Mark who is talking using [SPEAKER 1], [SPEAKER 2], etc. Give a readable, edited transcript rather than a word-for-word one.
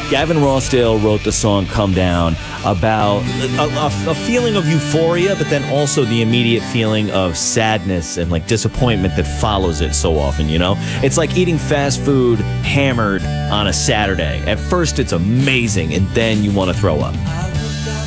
[SPEAKER 1] Gavin Rossdale wrote the song Come Down about a feeling of euphoria, but then also the immediate feeling of sadness and like disappointment that follows it so often, you know? It's like eating fast food hammered on a Saturday. At first it's amazing, and then you want to throw up.